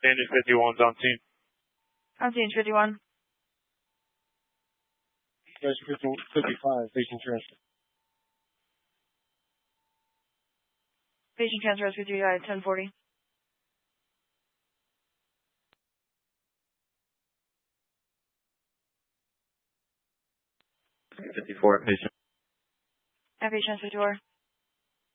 Bandit 51's on scene. On scene 51. Bandit 55, patient transfer. Patient transfer rescue 3 at 1040. 54, patient. Patient 54.